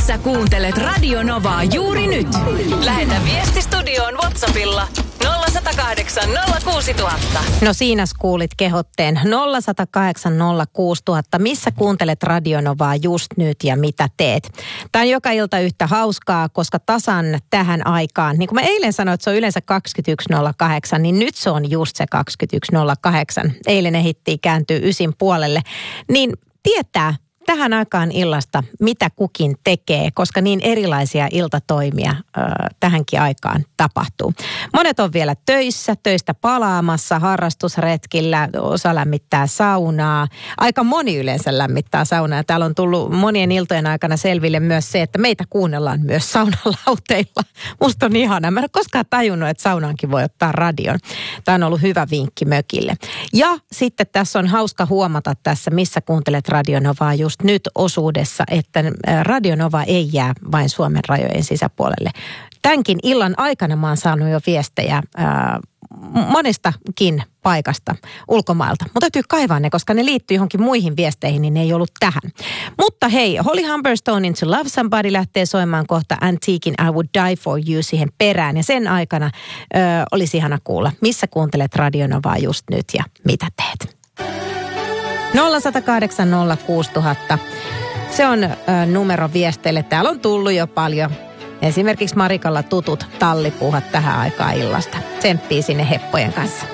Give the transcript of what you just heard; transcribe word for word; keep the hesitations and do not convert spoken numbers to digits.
Sä kuuntelet Radio Novaa juuri nyt. Lähetä viesti studioon WhatsAppilla nolla yksi nolla kahdeksan nolla kuusi nolla nolla nolla. No siinä kuulit kehotteen nolla yksi nolla kahdeksan nolla kuusi nolla nolla nolla. Missä kuuntelet Radio Novaa just nyt ja mitä teet? Tämä on joka ilta yhtä hauskaa, koska tasan tähän aikaan, niin kuin mä eilen sanoin, että se on yleensä kaksikymmentäyksi nolla kahdeksan, niin nyt se on just se kaksikymmentäyksi nolla kahdeksan. Eilen ehittiin kääntyä ysin puolelle. Niin tietää tähän aikaan illasta, mitä kukin tekee, koska niin erilaisia iltatoimia äh, tähänkin aikaan tapahtuu. Monet on vielä töissä, töistä palaamassa, harrastusretkillä, osa lämmittää saunaa. Aika moni yleensä lämmittää saunaa. Täällä on tullut monien iltojen aikana selville myös se, että meitä kuunnellaan myös saunalauteilla. Musta on ihana. Mä en ole koskaan tajunnut, että saunaankin voi ottaa radion. Tämä on ollut hyvä vinkki mökille. Ja sitten tässä on hauska huomata tässä, missä kuuntelet Radio Novaa just nyt osuudessa, että Radio Nova ei jää vain Suomen rajojen sisäpuolelle. Tämänkin illan aikana mä oon saanut jo viestejä ää, monestakin paikasta ulkomailta. Mutta täytyy kaivaa ne, koska ne liittyy johonkin muihin viesteihin, niin ne ei ollut tähän. Mutta hei, Holly Humberstonein To Love Somebody lähtee soimaan kohta Antiquein I Would Die For You siihen perään. Ja sen aikana ö, olisi ihana kuulla, missä kuuntelet Radio Novaa just nyt ja mitä teet. nolla yksi nolla kahdeksan nolla kuusi nolla nolla nolla. Se on ö, numero viesteille. Täällä on tullut jo paljon. Esimerkiksi Marikalla tutut tallipuuhat tähän aikaan illasta. Tsemppii sinne heppojen kanssa.